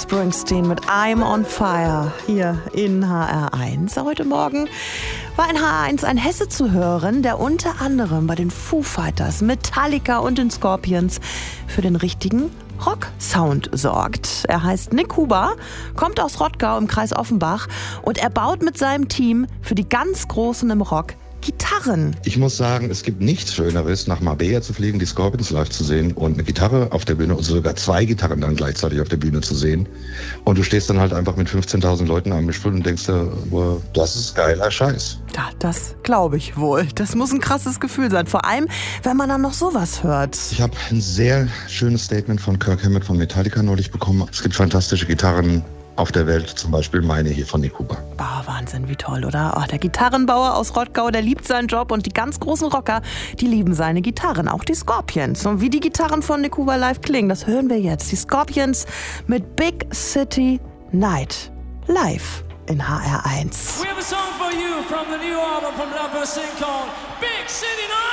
Springsteen mit I'm on Fire hier in HR1. Heute Morgen war in HR1 ein Hesse zu hören, der unter anderem bei den Foo Fighters, Metallica und den Scorpions für den richtigen Rock-Sound sorgt. Er heißt Nick Huber, kommt aus Rottgau im Kreis Offenbach und er baut mit seinem Team für die ganz Großen im Rock Gitarren. Ich muss sagen, es gibt nichts Schöneres, nach Marbella zu fliegen, die Scorpions live zu sehen und eine Gitarre auf der Bühne und sogar 2 Gitarren dann gleichzeitig auf der Bühne zu sehen. Und du stehst dann halt einfach mit 15.000 Leuten am Mischpult und denkst dir, wow, das ist geiler Scheiß. Ja, das glaube ich wohl. Das muss ein krasses Gefühl sein, vor allem, wenn man dann noch sowas hört. Ich habe ein sehr schönes Statement von Kirk Hammett von Metallica neulich bekommen. Es gibt fantastische Gitarren auf der Welt, zum Beispiel meine hier von Nick Huber. Wahnsinn, wie toll, oder? Der Gitarrenbauer aus Rottgau, der liebt seinen Job und die ganz großen Rocker, die lieben seine Gitarren, auch die Scorpions. Und wie die Gitarren von Nick Huber live klingen, das hören wir jetzt. Die Scorpions mit Big City Night live in HR1. We have a song for you from the new album from Love Sing called Big City Night.